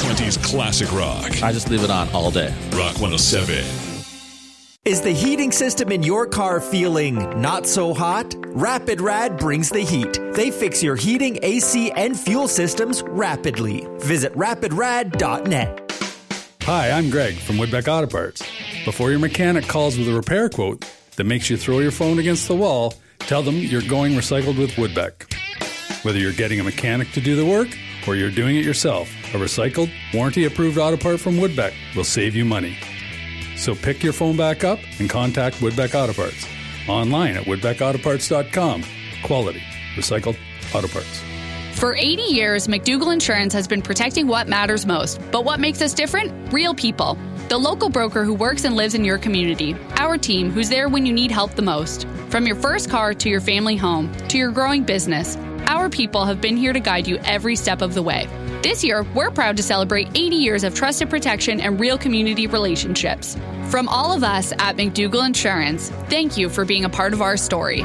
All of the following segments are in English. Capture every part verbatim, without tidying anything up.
Quinty's Classic Rock. I just leave it on all day. Rock one oh seven. Is the heating system in your car feeling not so hot? Rapid Rad brings the heat. They fix your heating, A C, and fuel systems rapidly. Visit rapid rad dot net. Hi, I'm Greg from Woodbeck Auto Parts. Before your mechanic calls with a repair quote that makes you throw your phone against the wall, tell them you're going recycled with Woodbeck. Whether you're getting a mechanic to do the work or you're doing it yourself, a recycled, warranty-approved auto part from Woodbeck will save you money. So pick your phone back up and contact Woodbeck Auto Parts. Online at woodbeck auto parts dot com. Quality. Recycled auto parts. For eighty years, McDougall Insurance has been protecting what matters most. But what makes us different? Real people. The local broker who works and lives in your community. Our team who's there when you need help the most. From your first car to your family home to your growing business, our people have been here to guide you every step of the way. This year, we're proud to celebrate eighty years of trusted protection and real community relationships. From all of us at McDougall Insurance, thank you for being a part of our story.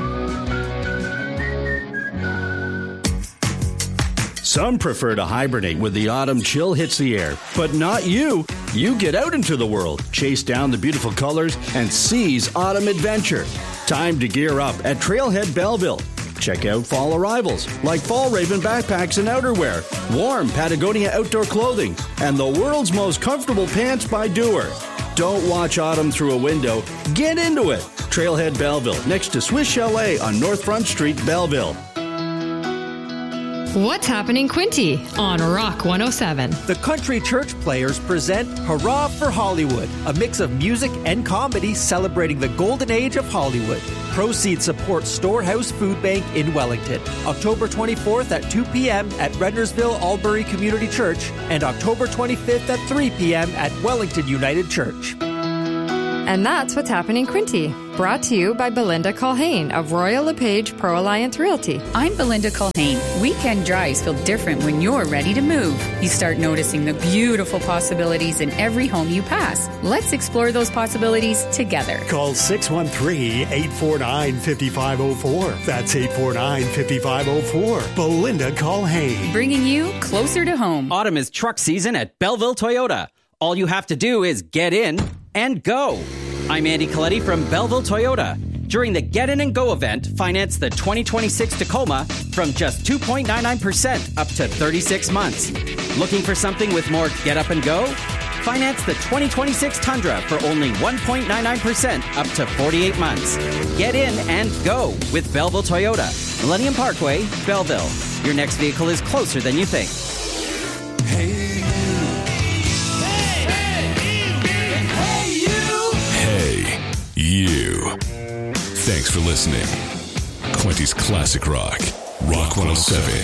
Some prefer to hibernate when the autumn chill hits the air, but not you. You get out into the world, chase down the beautiful colors, and seize autumn adventure. Time to gear up at Trailhead Belleville. Check out fall arrivals like Fall Raven backpacks and outerwear, warm Patagonia outdoor clothing, and the world's most comfortable pants by Doer. Don't watch autumn through a window. Get into it. Trailhead Belleville, next to Swiss Chalet on North Front Street, Belleville. What's happening, Quinty, on Rock one oh seven? The Country Church Players present Hurrah for Hollywood, a mix of music and comedy celebrating the golden age of Hollywood. Proceeds support Storehouse Food Bank in Wellington. October twenty-fourth at two p.m. at Rendersville Albury Community Church and October twenty-fifth at three p.m. at Wellington United Church. And that's what's happening, Quinty. Brought to you by Belinda Culhane of Royal LePage Pro Alliance Realty. I'm Belinda Culhane. Weekend drives feel different when you're ready to move. You start noticing the beautiful possibilities in every home you pass. Let's explore those possibilities together. Call six one three, eight four nine, five five zero four. That's eight four nine, five five zero four. Belinda Culhane. Bringing you closer to home. Autumn is truck season at Belleville Toyota. All you have to do is get in and go. I'm Andy Coletti from Belleville Toyota. During the Get In and Go event, finance the twenty twenty-six Tacoma from just two point nine nine percent up to thirty-six months. Looking for something with more get up and go? Finance the twenty twenty-six Tundra for only one point nine nine percent up to forty-eight months. Get in and go with Belleville Toyota. Millennium Parkway, Belleville. Your next vehicle is closer than you think. Hey. You. Thanks for listening. Quinty's Classic Rock. Rock one oh seven.